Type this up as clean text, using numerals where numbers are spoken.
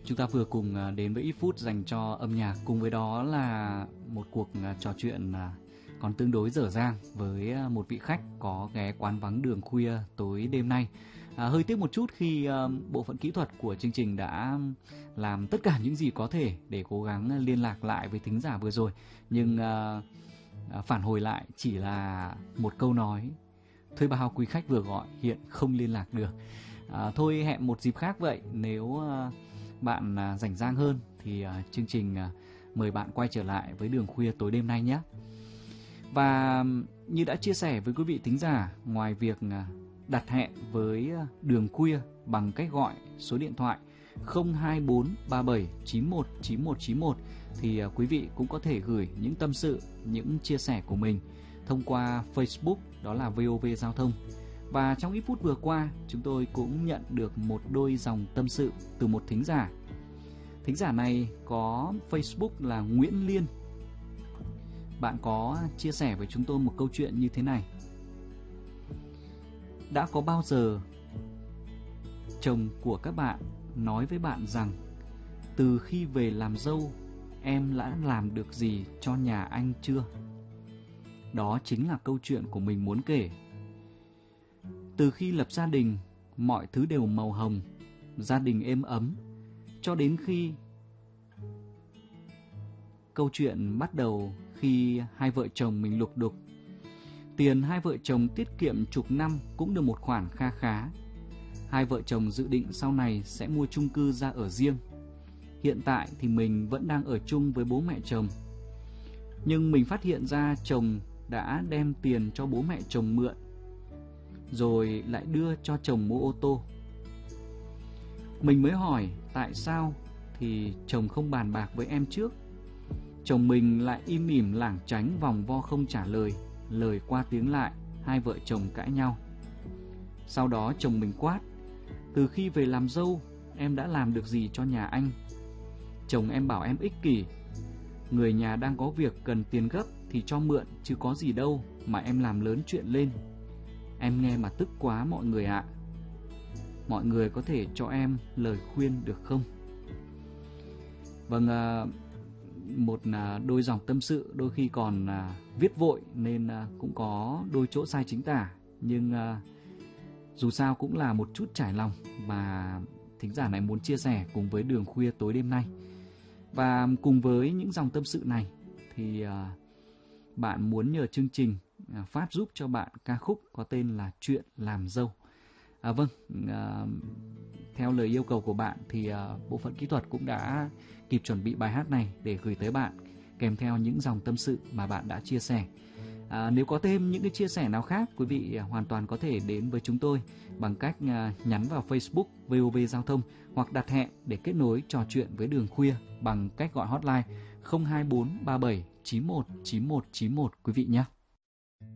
Chúng ta vừa cùng đến với ít phút dành cho âm nhạc, cùng với đó là một cuộc trò chuyện còn tương đối dở dang với một vị khách có ghé quán vắng đường khuya tối đêm nay. Hơi tiếc một chút khi bộ phận kỹ thuật của chương trình đã làm tất cả những gì có thể để cố gắng liên lạc lại với thính giả vừa rồi, nhưng phản hồi lại chỉ là một câu nói: thuê bao quý khách vừa gọi hiện không liên lạc được. Thôi hẹn một dịp khác vậy. Nếu bạn rảnh rang hơn thì chương trình mời bạn quay trở lại với đường khuya tối đêm nay nhé. Và như đã chia sẻ với quý vị thính giả, ngoài việc đặt hẹn với đường khuya bằng cách gọi số điện thoại 02437919191 thì quý vị cũng có thể gửi những tâm sự, những chia sẻ của mình thông qua Facebook, đó là VOV Giao thông. Và trong ít phút vừa qua, chúng tôi cũng nhận được một đôi dòng tâm sự từ một thính giả. Thính giả này có Facebook là Nguyễn Liên. Bạn có chia sẻ với chúng tôi một câu chuyện như thế này: đã có bao giờ chồng của các bạn nói với bạn rằng từ khi về làm dâu em đã làm được gì cho nhà anh chưa? Đó chính là câu chuyện của mình muốn kể. Từ khi lập gia đình, mọi thứ đều màu hồng, gia đình êm ấm, cho đến khi câu chuyện bắt đầu khi hai vợ chồng mình lục đục. Tiền hai vợ chồng tiết kiệm chục năm cũng được một khoản kha khá. Hai vợ chồng dự định sau này sẽ mua chung cư ra ở riêng. Hiện tại thì mình vẫn đang ở chung với bố mẹ chồng. Nhưng mình phát hiện ra chồng đã đem tiền cho bố mẹ chồng mượn, rồi lại đưa cho chồng mua ô tô. Mình mới hỏi tại sao thì chồng không bàn bạc với em trước. Chồng mình lại im ỉm lảng tránh vòng vo không trả lời. Lời qua tiếng lại, hai vợ chồng cãi nhau. Sau đó chồng mình quát: từ khi về làm dâu em đã làm được gì cho nhà anh? Chồng em bảo em ích kỷ. Người nhà đang có việc cần tiền gấp thì cho mượn chứ có gì đâu mà em làm lớn chuyện lên. Em nghe mà tức quá mọi người ạ. Mọi người có thể cho em lời khuyên được không? Vâng, một đôi dòng tâm sự đôi khi còn viết vội nên cũng có đôi chỗ sai chính tả. Nhưng dù sao cũng là một chút trải lòng mà thính giả này muốn chia sẻ cùng với đường khuya tối đêm nay. Và cùng với những dòng tâm sự này thì bạn muốn nhờ chương trình phát giúp cho bạn ca khúc có tên là Chuyện Làm Dâu. Vâng, theo lời yêu cầu của bạn thì bộ phận kỹ thuật cũng đã kịp chuẩn bị bài hát này để gửi tới bạn kèm theo những dòng tâm sự mà bạn đã chia sẻ. Nếu có thêm những cái chia sẻ nào khác, quý vị hoàn toàn có thể đến với chúng tôi bằng cách nhắn vào Facebook VOV Giao thông hoặc đặt hẹn để kết nối trò chuyện với đường khuya bằng cách gọi hotline 02437919191 quý vị nhé.